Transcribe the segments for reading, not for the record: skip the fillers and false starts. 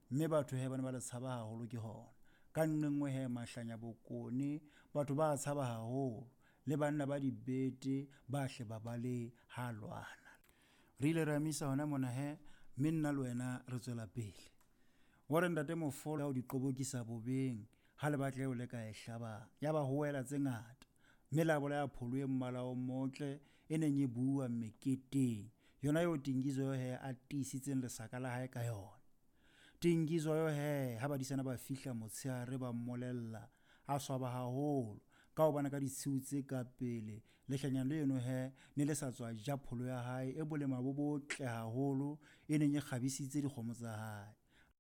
mme batho ba ne ba le tshaba haholo ke hona. Ka nngwe mahlanya bokone batho ba tshaba haholo le banna ba dibete ba hle ba bale ha lwana. Re ile re amisa hona mona mme nna le wena re tswela pele. Wa re ntate Mofolo o di qobokisa bobeng ha le batle o le ka e hlaba ya ba hoela tse ngata, mme la bola ya pholo e mmala o motle e neng e bua meketeng yona yo Tingizo a tisitseng lesaka la hae ka yona. Tingizo ha ba disana ba fihla motshehare ba mmolella a swaba haholo ka ho bana ka ditshiu tse ka pele lehlanyana leno ne le sa tswa ja pholo ya hae e bolema bo botle haholo e neng e kgabisitse dikgomo tsa hae.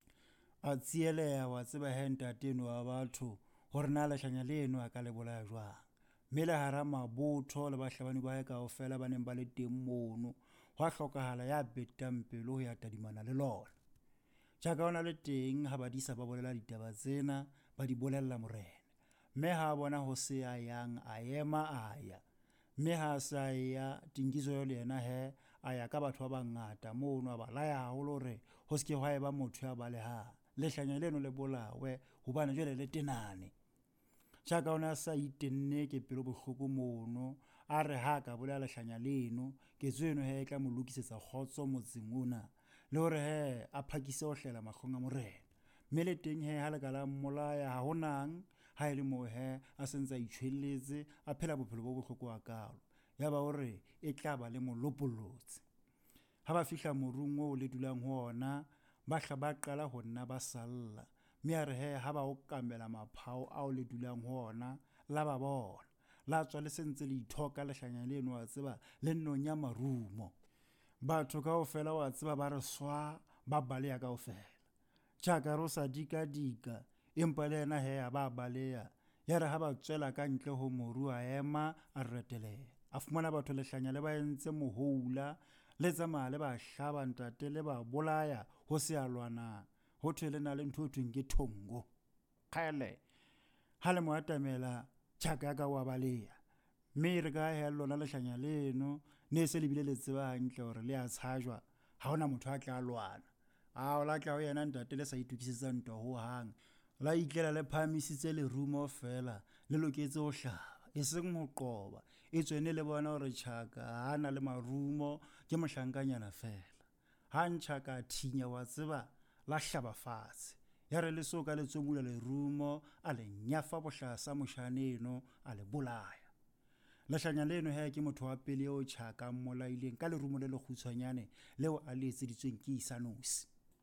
A tsieleha wa tseba ntate eno wa batho hore na lehlanya leno a ka le bolaya jwang, mme le hara mabotho le bahlabani ba hae kaofela ba neng ba le teng mono hwa hlokahala ya betang pele ho ya tadimana le lona. Tjaka ona le teng ha badisa ba bolela ditaba tsena ba di bolella morena, mme ha bona ho se a yang a ema a ya, mme ha sa ya Tingizo le yena a ya ka batho ba bangata mono a ba laya haholo hore ho se ke hwa eba motho ya balehang, lehlanya leno le bolawe hobane jwale le tenane. Tjaka ona sa itenne ke pelo bohloko mono a re ha ka bolaya lehlanya leno ketso eno e tla mo lokisetsa kgotso motseng ona le hore a phakise ho hlela mahlong a morena, mme le teng ha le ka la mmolaya ha honang ha ele mo a sentse a itshwelletse a phela bophelo bo bohloko a kalo ya ba hore e tla ba le molopolotse. Ha ba fihla morung o le dulang ho ona ba qala ho nna ba salla, mme a re ha ba o kamela maphao ao le dulang ho ona la ba bona la tswa le sentse le ithoka lehlanya leno wa tseba le nonya marumo. Batho kaofela wa tseba ba re swa ba baleya kaofela. Tjaka ro sa dika empa le yena a ba baleya ya re ha ba tswela ka ntle ho moru a ema a reteleha a fumana batho lehlanya le ba entse mohoula le tsamaya le ba hlaba ntate le ba bolaya ho se a lwana ho thwe le na le ntho thweng ke thongo khaele ha le mo atamela Tjaka ka wa baleya, mme re ka lona lehlanya leno ne se le bile le tseba hantle hore le a tshajwa ha hona motho a tla lwana a la tla ho yena ntate le sa itukisetsa ntwa ho hang la iklela le phamisitse le rumo fela le loketse ho hlaba e seng ho qoba e tswene le bona hore Tjaka hana le marumo ke mohlankanyana fela ha Tjaka thinya wa tseba la hlaba fatshe ya re le soka le tsomula le rumo a le nyafa bohlasa moshaneno a le bolaya. Lehlanya leno ke motho wa pele o Tjaka mmolaileng ka lerumo le lekgutshwanyane leo a le etseditsweng ke Isanosi.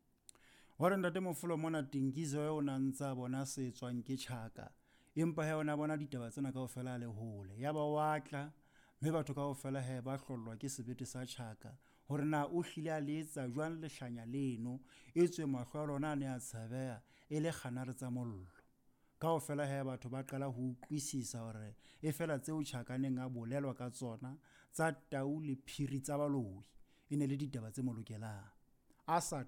Wa re ntate Mofolo mona Tingizo o na ntsa bona se tswang ke Tjaka empa ona bona ditaba tsena kaofela le hole ya ba watla, mme batho kaofela ba hlollwa ke sebete sa Tjaka hore na o hlile a letsa jwang lehlanya leno e tswe mahlo a lona ne a tshabeha e le kganare tsa mollo. Kaofela batho ba qala ho utlwisisa hore e fela tseo Tjaka neng a bolelwa ka tsona tsa tau le phiri tsa baloi e ne le ditaba tse mo lokelang. A sa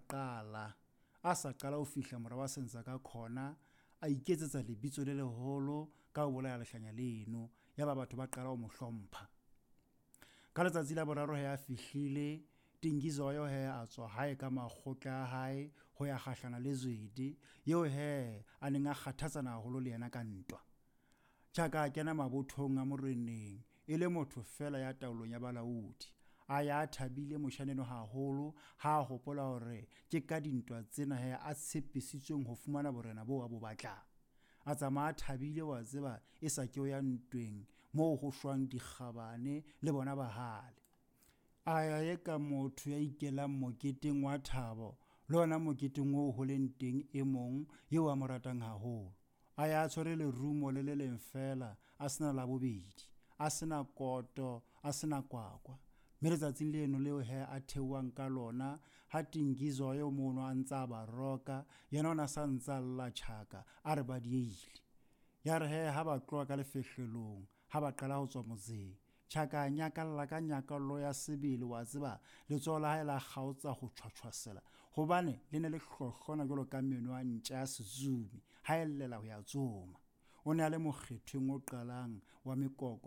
qala ho fihla mora wa senza ka khona a iketsetsa lebitso le leholo ka ho bolaya lehlanya leno ya ba batho ba qala ho mo hlompha. Ka letsatsi la boraro a fihlile Tingizo a tswa hae ka makgotla a hae ho ya kgahlana le Zwedi eo a neng a kgathatsana haholo le yena ka ntwa. Tjaka a kena mabothong a moreneng e le motho fela ya taolong ya balaodi a ya thabile moshaneno haholo ha hopola hore ke ka dintwa tsena a tshepisitsweng ho fumana borena bo a bo batlang. A tsamaya thabile wa tseba e sa ke o ya ntweng moo ho shwang dikgabane le bona bahale. A ya ka motho ya ikelang moketeng wa thabo le ona moketeng o ho leng teng e mong eo a mo ratang haholo. A ya tshwere lerumo le leng fela a sena la bobedi, a sena koto, a sena kwakwa. Mme letsatsing leno leo a theohang ka lona ha Tingizo mono a ntsa ba roka yena ona sa ntsa lla Tjaka a re ba diehile. Ya re ha ba tloa ka lefehlelong ha ba qala ho tswa motseng Tjaka a nyakalla ka nyakallo ya sebele wa tseba letsoho la hae la kgaotsa ho tshwatshwasela hobane le ne le hlohlona jwalo ka meno a ntja ya sezumi ha ellela ho ya tsoma. O ne a le mokgetheng o qalang wa mekoko